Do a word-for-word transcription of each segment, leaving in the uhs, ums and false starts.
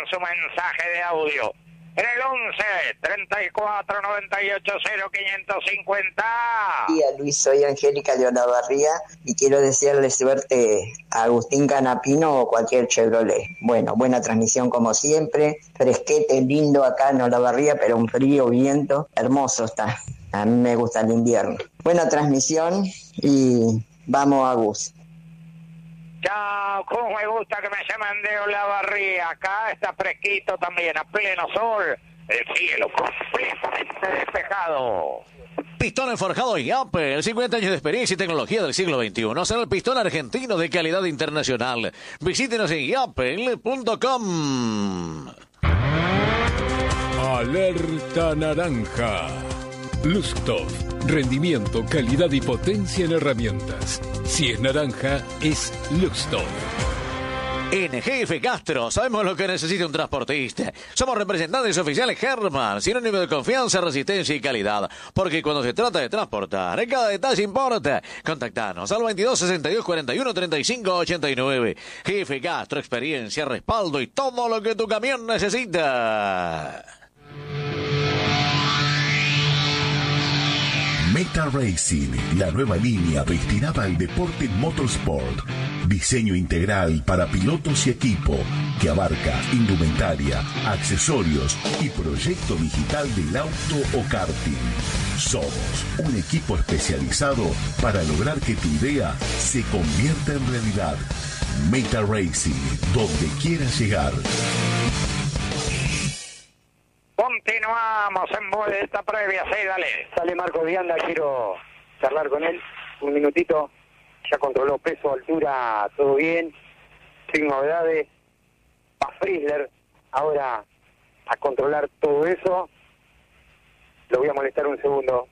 dejan su mensaje de audio en el once, treinta y cuatro, noventa y ocho, cero, quinientos cincuenta. Hola Luis, soy Angélica de Olavarría y quiero desearle suerte a Agustín Canapino o cualquier Chevrolet. Bueno, buena transmisión como siempre, fresquete, lindo acá en Olavarría, pero un frío, viento, hermoso está. A mí me gusta el invierno. Buena transmisión y vamos Agus. Chao, cómo me gusta que me llamen de Olavarría. Acá está fresquito también, a pleno sol. El cielo completamente despejado. Pistones forjados y Apple, cincuenta años de experiencia y tecnología del siglo veintiuno. Será el pistón argentino de calidad internacional. Visítenos en yapel punto com. Alerta naranja. Lustov. Rendimiento, calidad y potencia en herramientas. Si es naranja, es Lustov. En G F Castro sabemos lo que necesita un transportista. Somos representantes oficiales Herman, sinónimo de confianza, resistencia y calidad. Porque cuando se trata de transportar, cada detalle importa. Contactanos al veintidós, sesenta y dos, cuarenta y uno, treinta y cinco, ochenta y nueve. G F Castro, experiencia, respaldo y todo lo que tu camión necesita. Meta Racing, la nueva línea destinada al deporte motorsport. Diseño integral para pilotos y equipo que abarca indumentaria, accesorios y proyecto digital del auto o karting. Somos un equipo especializado para lograr que tu idea se convierta en realidad. Meta Racing, donde quieras llegar. Continuamos en vuelta previa, sí, dale. Sale Marco Vianda, quiero charlar con él un minutito. Ya controló peso, altura, todo bien, sin novedades. Va Frizzler ahora a controlar todo eso. Lo voy a molestar un segundo.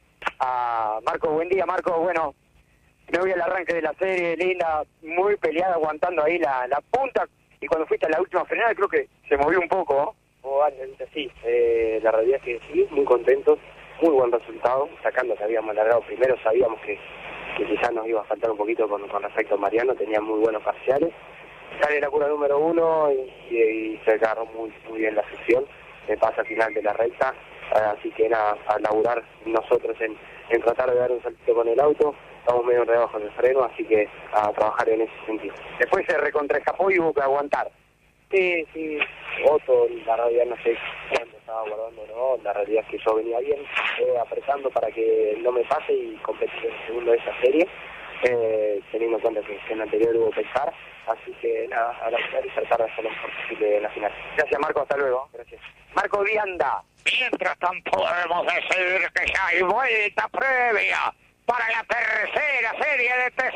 A Marco, buen día Marco. Bueno, me voy al arranque de la serie, linda, muy peleada, aguantando ahí la, la punta. Y cuando fuiste a la última frenada creo que se movió un poco, ¿no? Oh, sí, eh, la realidad es que sí, muy contentos, muy buen resultado, sacando que habíamos largado primero, sabíamos que, que quizás nos iba a faltar un poquito con, con respecto a Mariano, tenía muy buenos parciales, sale la curva número uno y, y, y se agarró muy, muy bien la sección, me pasa al final de la recta, así que nada, a laburar nosotros en, en tratar de dar un saltito con el auto, estamos medio enredados con el freno, así que a trabajar en ese sentido. Después se recontraescapó y hubo que aguantar. Sí, sí, Otto, la realidad no sé cuánto estaba guardando o no, la realidad es que yo venía bien, eh, apretando para que no me pase y competir en el segundo de esa serie, eh, teniendo en cuenta que en el anterior hubo pescar, así que nada, a la final y tratar de hacer lo mejor posible en la final. Gracias Marco, hasta luego. Gracias. Marco Vianda. Mientras tanto podemos decir que ya hay vuelta previa para la tercera serie de T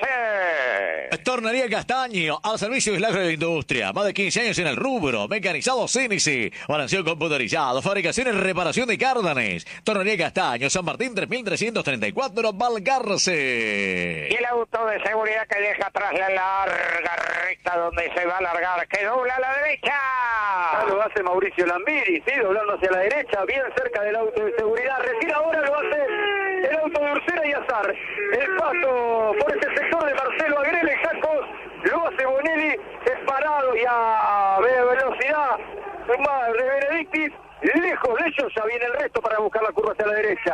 C. Tornería Castaño, al servicio de la agroindustria. Más de quince años en el rubro. Mecanizado Cénice. Balanceo computarizado. Fabricación y reparación de cárdenes. Tornería Castaño, San Martín tres mil trescientos treinta y cuatro, Balcarce. Y el auto de seguridad que deja atrás la larga recta donde se va a largar, que dobla a la derecha. Ya lo hace Mauricio Lambiri, sí, doblando hacia la derecha, bien cerca del auto de seguridad. Recién ahora lo hace el auto de Ursera y Azar. El paso por este sector de Marcelo Agrele, Jacos, lo hace Bonelli, es parado y a velocidad más de Benedictis, lejos de ellos, ya viene el resto para buscar la curva hacia la derecha.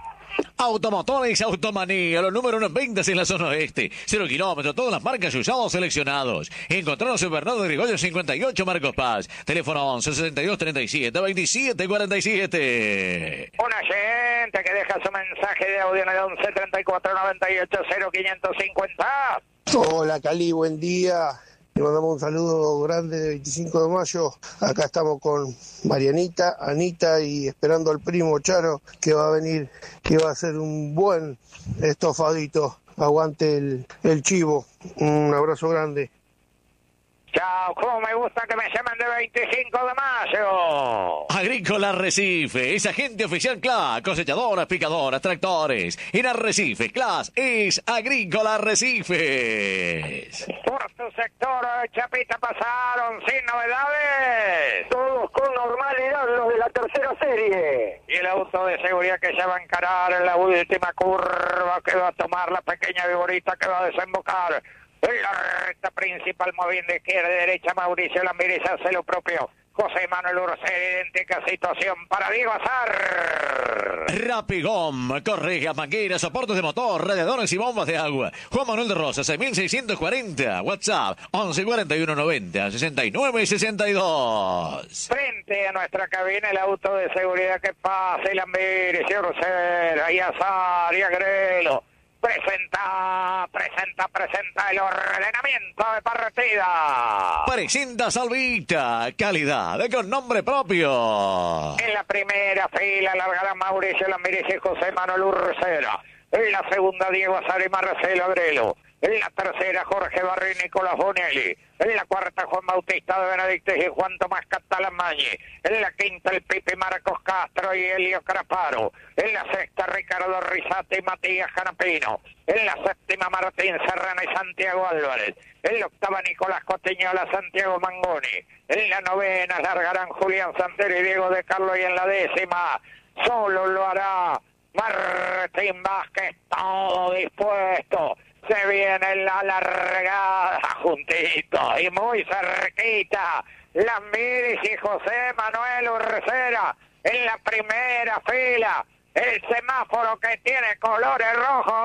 Automotores Automanía, los números uno en ventas en la zona oeste. Cero kilómetros, todas las marcas y usados seleccionados. Encontraros en Bernardo de Gregorio cincuenta y ocho, Marcos Paz. Teléfono once, sesenta y dos, treinta y siete, veintisiete, cuarenta y siete. Una gente que deja su mensaje de audio en el once, treinta y cuatro, noventa y ocho, cero, quinientos cincuenta. Hola Cali, buen día. Le mandamos un saludo grande de veinticinco de mayo. Acá estamos con Marianita, Anita y esperando al primo Charo que va a venir, que va a hacer un buen estofadito. Aguante el, el chivo. Un abrazo grande. Chao, cómo me gusta que me llamen de veinticinco de mayo. Agrícola Arrecife, es agente oficial C L A, cosechadoras, picadoras, tractores. En Arrecife, C L A S es Agrícola Arrecife. Por tu sector, Chapita, pasaron sin novedades. Todos con normalidad los de la tercera serie. Y el auto de seguridad que ya va a encarar en la última curva, que va a tomar la pequeña viborita que va a desembocar en la recta principal, moviendo izquierda y derecha. Mauricio Lambiris hace lo propio José Manuel Ursera, idéntica situación para Diego Azar. Rapigom, correas, mangueras, soportes de motor, radiadores y bombas de agua. Juan Manuel de Rosas, seis mil seiscientos cuarenta. WhatsApp, once cuarenta y uno noventa, sesenta y nueve sesenta y dos. Frente a nuestra cabina, el auto de seguridad que pasa, y Lambiri, y Ursera, y Azar, y Agrelo. Presenta, presenta, presenta el ordenamiento de partida. Presenta Salvita, calidad con nombre propio. En la primera fila largará Mauricio Lambiri y José Manuel Ursera. En la segunda, Diego Azar y Marcelo Agrelo. En la tercera, Jorge Barrio y Nicolás Bonelli. En la cuarta, Juan Bautista de Benedictes y Juan Tomás Catalamañi. En la quinta, el Pipi Marcos Castro y Elio Caraparo. En la sexta, Ricardo Rizate y Matías Canapino. En la séptima, Martín Serrano y Santiago Álvarez. En la octava, Nicolás Cotiñola, Santiago Mangoni. En la novena, largarán Julián Santero y Diego de Carlos. Y en la décima, solo lo hará Martín Vázquez, todo dispuesto. Se viene la largada juntito y muy cerquita. Lambiris y José Manuel Ursera en la primera fila. El semáforo que tiene colores rojo,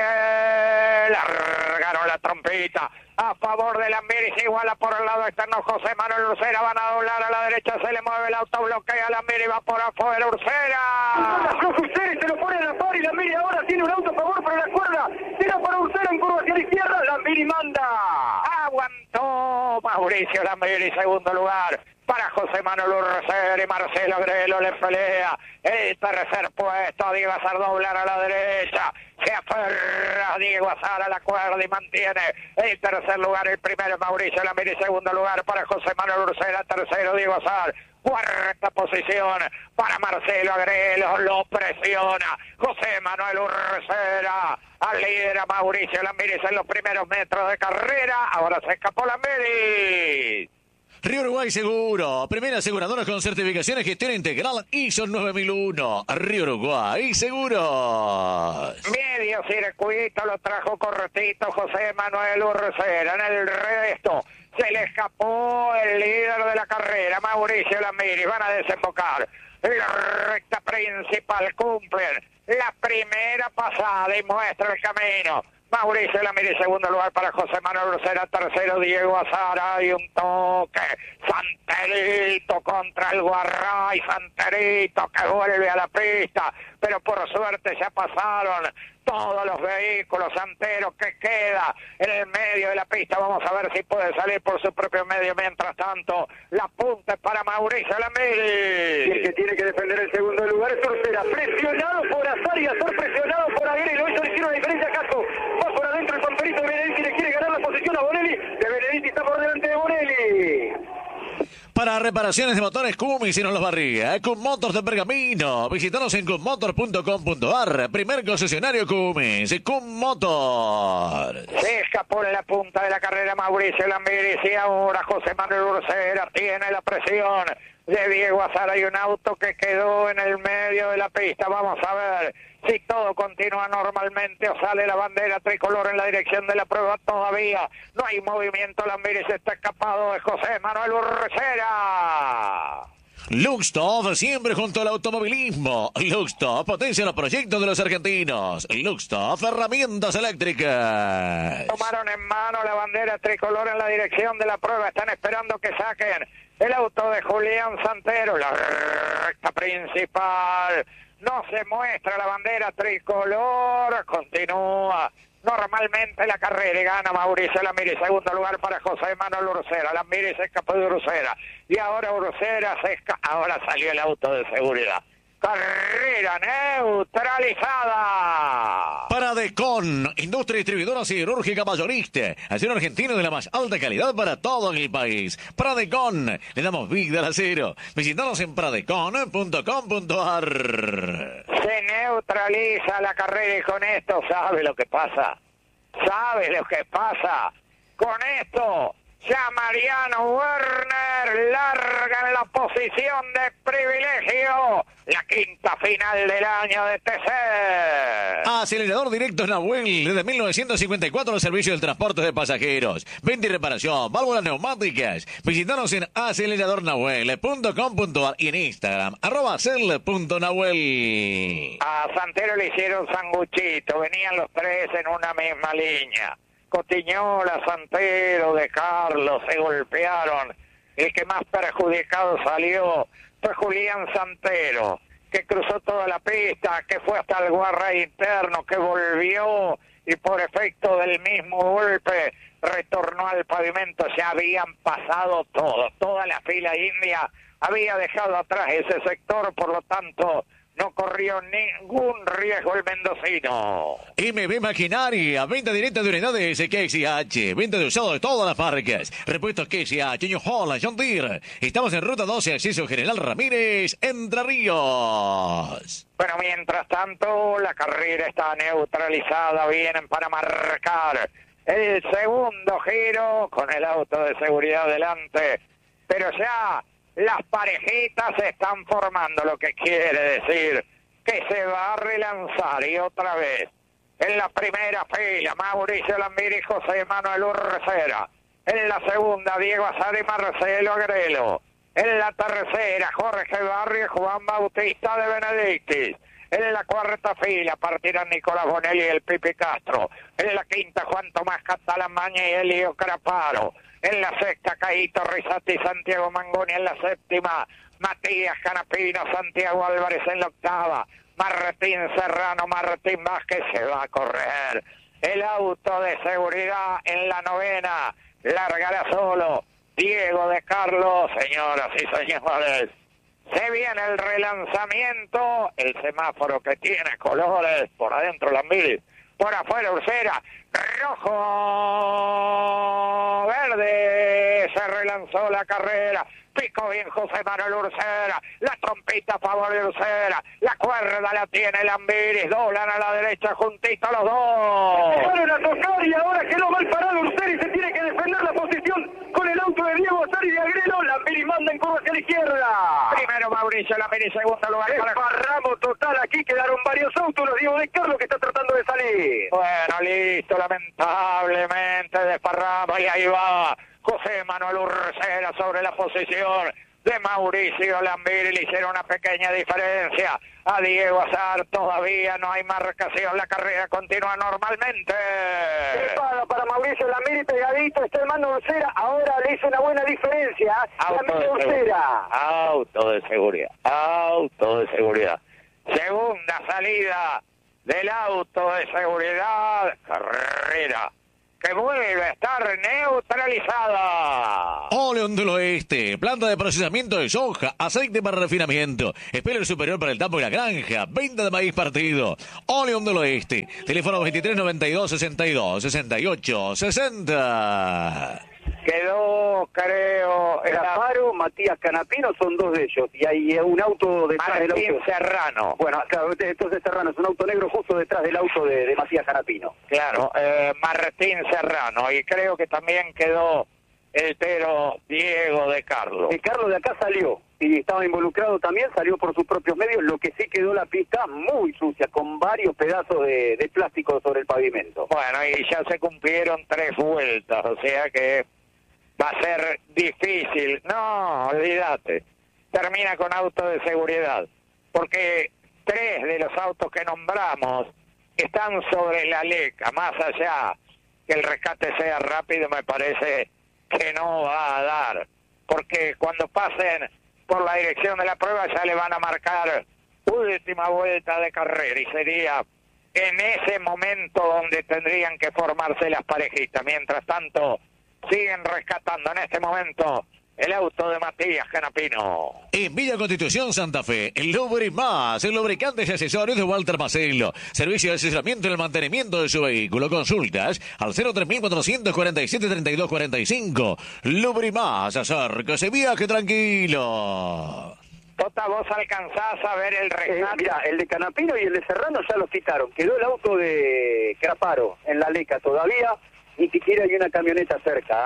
verde. Largaron la trompita a favor de Lambiris, iguala por el lado externo José Manuel Ursera, van a doblar a la derecha, se le mueve el auto, bloquea Lambiris, va por afuera Ursera. Ursera y se lo pone a la par y Lambiris ahora tiene un auto a favor por la cuerda, tira para Ursera en curva hacia la izquierda, Lambiris manda. Aguantó Mauricio Lambiris, segundo lugar para José Manuel Ursera y Marcelo Agrelo le pelea el tercer puesto. Diego Azar doblar a la derecha, se aferra Diego Azar a la cuerda y mantiene el tercer lugar. El primero Mauricio Lambiris, segundo lugar para José Manuel Ursera, tercero Diego Azar, cuarta posición para Marcelo Agrelo, lo presiona José Manuel Ursera al líder a Mauricio Lambiris en los primeros metros de carrera. Ahora se escapó Lambiris. Río Uruguay Seguro, primera aseguradora con certificación de gestión integral I S O nueve mil uno. Río Uruguay Seguros. Medio circuito lo trajo cortito José Manuel Ursera. En el resto se le escapó el líder de la carrera, Mauricio Lambiris. Van a desembocar la recta principal, cumplen la primera pasada y muestra el camino. Mauricio Lambiris, segundo lugar para José Manuel Ursera, tercero Diego Azar. Hay un toque, Santerito contra el Guarray, Santerito que vuelve a la pista, pero por suerte ya pasaron todos los vehículos. Santero que queda en el medio de la pista, vamos a ver si puede salir por su propio medio. Mientras tanto, la punta es para Mauricio Lambiris. Y el que tiene que defender el segundo lugar es Ursera, presionado por Azar y Azar presionado por Agrelo. Eso le hicieron la diferencia a Caso. Va por adentro el pamperito de Benedetti, le quiere ganar la posición a Bonelli. De Benedetti está por delante de Bonelli. Para reparaciones de motores Cummins y no los barría, Cum Motors de Pergamino. Visítanos en cum motor punto com punto ar. Primer concesionario Cummins, Cum Motors. Se escapó en la punta de la carrera Mauricio Lambiris y ahora José Manuel Ursera tiene la presión de Diego Azar. Hay un auto que quedó en el medio de la pista. Vamos a ver si todo continúa normalmente o sale la bandera tricolor en la dirección de la prueba. Todavía no hay movimiento. Lambiris está escapado de José Manuel Ursera. Luxtov, siempre junto al automovilismo. Luxtov potencia los proyectos de los argentinos. Luxtov, herramientas eléctricas. Tomaron en mano la bandera tricolor en la dirección de la prueba. Están esperando que saquen el auto de Julián Santero. La recta principal. No se muestra la bandera tricolor. Continúa normalmente la carrera y gana Mauricio Lambiris. Segundo lugar para José Manuel Ursera. Lambiris se escapó de Ursera. Y ahora Ursera se escapa. Ahora salió el auto de seguridad. Carrera neutralizada. Para Decon, industria distribuidora cirúrgica mayorista. Acero argentino de la más alta calidad para todo el país. Para Decon, le damos vida al acero. Visítanos en pradecon punto com punto ar. Se neutraliza la carrera y con esto, ¿sabe lo que pasa? ¿Sabe lo que pasa? Con esto Ya Mariano Werner larga en la posición de privilegio. La quinta final del año de T C. Acelerador directo Nahuel, desde mil novecientos cincuenta y cuatro el servicio del transporte de pasajeros. Venta y reparación, válvulas neumáticas. Visítanos en acelerador nahuel punto com punto a r y en Instagram, arroba acel punto nahuel. A Santero le hicieron sanguchito, venían los tres en una misma línea. Cotiñola, Santero, De Carlos se golpearon. El que más perjudicado salió fue Julián Santero, que cruzó toda la pista, que fue hasta el guarray interno, que volvió y por efecto del mismo golpe retornó al pavimento. Ya habían pasado todos, toda la fila india había dejado atrás ese sector, por lo tanto no corrió ningún riesgo el mendocino. M B Maquinaria, venta directa de unidades K C H, venta de usado de todas las marcas, repuestos K C H, New Holland, John Deere. Estamos en Ruta doce, acceso General Ramírez, Entre Ríos. Bueno, mientras tanto, la carrera está neutralizada, vienen para marcar el segundo giro con el auto de seguridad delante, pero ya las parejitas se están formando, lo que quiere decir que se va a relanzar. Y otra vez, en la primera fila, Mauricio Lambiri y José Manuel Urcera. En la segunda, Diego Azar y Marcelo Agrelo. En la tercera, Jorge Barrio y Juan Bautista de Benedictis. En la cuarta fila partirán Nicolás Bonelli y el Pipi Castro. En la quinta, Juan Tomás Catalamaña y Elio Craparo. En la sexta, Caíto Rizati y Santiago Mangoni. En la séptima, Matías Canapino, Santiago Álvarez. En la octava, Martín Serrano, Martín Vázquez. Se va a correr el auto de seguridad. En la novena, largará solo Diego de Carlos. Señoras y señores, se viene el relanzamiento. El semáforo que tiene colores. Por adentro Lambiri, por afuera Urcera. Rojo, verde, se relanzó la carrera. Picó bien José Manuel Urcera. La trompita a favor de Urcera. La cuerda la tiene Lambiri. Doblan a la derecha juntitos los dos. Se van a tocar y ahora quedó mal parado Urcera y se tiene que defender la posición con el auto de Diego Azar y de Agrelo. Lambiri manda en curva hacia la izquierda. Primero Mauricio Lambiri, segundo lugar para Desparramo total. Aquí quedaron varios autos. Los Diego de Carlos que está tratando de salir. Bueno, listo, lamentablemente desparramo y ahí va José Manuel Urcera sobre la posición de Mauricio Lambiri. Le hicieron una pequeña diferencia a Diego Azar. Todavía no hay marcación, la carrera continúa normalmente. Para, para Mauricio Lambiri, pegadito está el mando Urcera. Ahora le hizo una buena diferencia. Auto de Urcera. Auto de seguridad. Auto de seguridad. Segunda salida del auto de seguridad. Carrera que vuelve a estar neutralizada. Oleón del Oeste, planta de procesamiento de soja, aceite para refinamiento, espeler superior para el campo y la granja, venta de maíz partido. Oleón del Oeste, teléfono veintitrés noventa y dos sesenta y dos sesenta y ocho sesenta. Quedó, creo, Craparo, Matías Canapino son dos de ellos. Y hay un auto detrás Martín del auto. Serrano. Bueno, claro, entonces Serrano es un auto negro justo detrás del auto de, de Matías Canapino. Claro, eh, Martín Serrano. Y creo que también quedó el pero Diego de Carlos. De Carlos de acá salió. Y estaba involucrado también, salió por sus propios medios. Lo que sí quedó la pista muy sucia, con varios pedazos de, de plástico sobre el pavimento. Bueno, y ya se cumplieron tres vueltas, o sea que va a ser difícil. No, olvídate. Termina con auto de seguridad. Porque tres de los autos que nombramos están sobre la leca. Más allá que el rescate sea rápido, me parece que no va a dar. Porque cuando pasen por la dirección de la prueba ya le van a marcar última vuelta de carrera. Y sería en ese momento donde tendrían que formarse las parejitas. Mientras tanto, siguen rescatando en este momento el auto de Matías Canapino. En Villa Constitución, Santa Fe, el Lubrimás, el lubricantes y accesorios de Walter Marcelo. Servicio de asesoramiento en el mantenimiento de su vehículo. Consultas al cero tres cuatrocientos cuarenta y siete treinta y dos cuarenta y cinco. Lubrimás, acérquese, viaje tranquilo. Tota, ¿vos alcanzás a ver el rescate? Eh, mira, el de Canapino y el de Serrano ya los quitaron. Quedó el auto de Craparo en la leca todavía. Ni siquiera hay una camioneta cerca.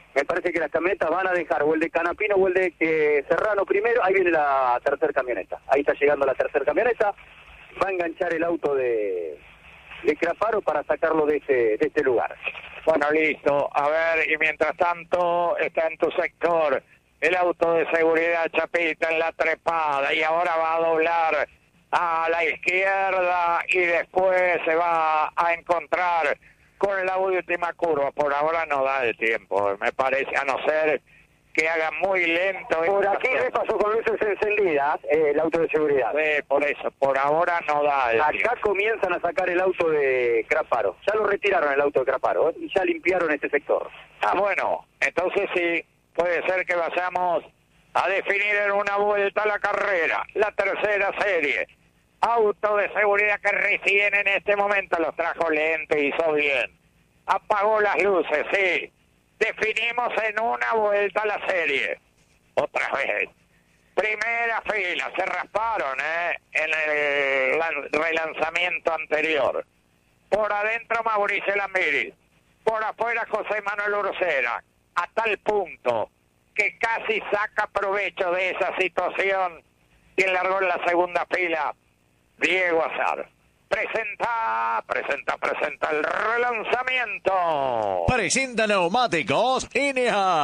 Me parece que las camionetas van a dejar o el de Canapino o el de eh, Serrano primero. Ahí viene la tercera camioneta. Ahí está llegando la tercera camioneta. Va a enganchar el auto de, de Craparo para sacarlo de este, de este lugar. Bueno, listo. A ver, y mientras tanto está en tu sector el auto de seguridad Chapita en la trepada y ahora va a doblar a la izquierda y después se va a encontrar con la última curva. Por ahora no da el tiempo, me parece, a no ser que haga muy lento. Por aquí me pasó con luces encendidas eh, el auto de seguridad. Sí, por eso, por ahora no da el Acá tiempo. comienzan a sacar el auto de Craparo. Ya lo retiraron el auto de Craparo, ¿eh? Y ya limpiaron este sector. Ah, bueno, entonces sí, puede ser que vayamos a definir en una vuelta la carrera, la tercera serie. Auto de seguridad que recién en este momento los trajo lento y hizo bien. Apagó las luces, sí. Definimos en una vuelta la serie. Otra vez. Primera fila, se rasparon ¿eh? en el relanzamiento anterior. Por adentro Mauricio Lamiri. Por afuera José Manuel Ursera. A tal punto que casi saca provecho de esa situación. Quien largó en la segunda fila, Diego Azar. Presenta, presenta, presenta el relanzamiento. Presenta neumáticos N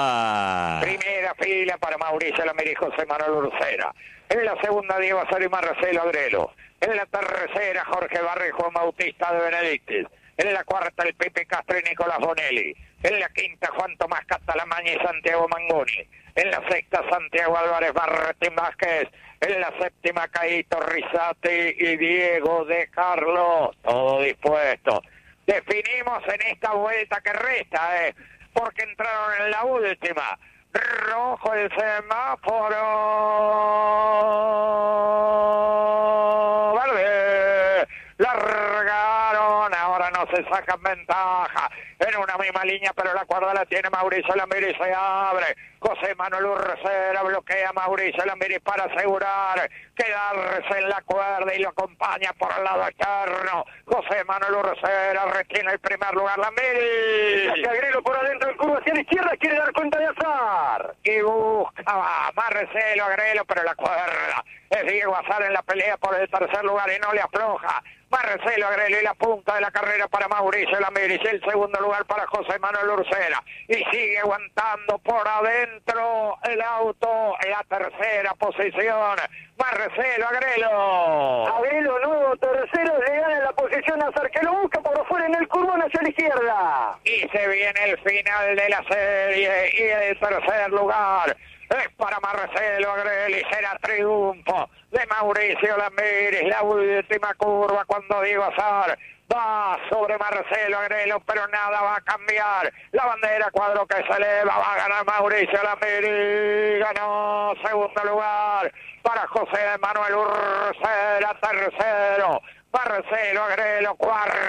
A. Primera fila para Mauricio Lamiri y José Manuel Ursera. En la segunda, Diego Azar y Marcelo Agrelo. En la tercera, Jorge Barre y Juan Bautista de Benedictis. En la cuarta, el Pepe Castro y Nicolás Bonelli. En la quinta, Juan Tomás Catalamaña y Santiago Mangoni. En la sexta, Santiago Álvarez Martín Vázquez. En la séptima, Caíto Rizati y Diego de Carlos. Todo dispuesto. Definimos en esta vuelta que resta, eh, porque entraron en la última. Rojo el semáforo. Verde. Largaron. Ahora no se sacan ventaja. En una misma línea, pero la cuerda la tiene Mauricio Lamiri, se abre. José Manuel Ursera bloquea a Mauricio Lamiri para asegurar quedarse en la cuerda y lo acompaña por el lado externo. José Manuel Ursera retiene el primer lugar. Lamiri. Agrelo por adentro del curvo hacia la izquierda, quiere dar cuenta de Azar. Y busca Marcelo Agrelo, pero la cuerda es Diego Azar en la pelea por el tercer lugar y no le afloja. Marcelo Agrelo y la punta de la carrera para Mauricio Lamiri, y el segundo lugar para José Manuel Ursera, y sigue aguantando por adentro el auto en la tercera posición Marcelo Agrelo. Agrelo nuevo tercero, le gana la posición a Azar, que lo busca por afuera en el curvón hacia la izquierda. Y se viene el final de la serie y el tercer lugar es para Marcelo Agrelo y será triunfo de Mauricio Lamiri. La última curva cuando Diego Azar va sobre Marcelo Agrelo, pero nada va a cambiar. La bandera cuadro que se eleva, va a ganar Mauricio Lamiri. Ganó segundo lugar para José Manuel Ursera, tercero Marcelo Agrelo, cuarto.